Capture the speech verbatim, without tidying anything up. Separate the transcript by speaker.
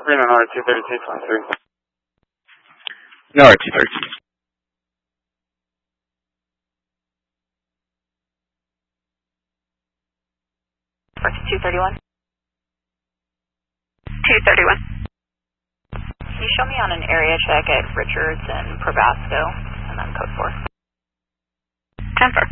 Speaker 1: Green on R two thirty-two twenty-three.
Speaker 2: No, R two thirty-two.
Speaker 3: two thirty-one. two thirty-one. Can you show me on an area check at Richards and Probasco, and then code four? ten four.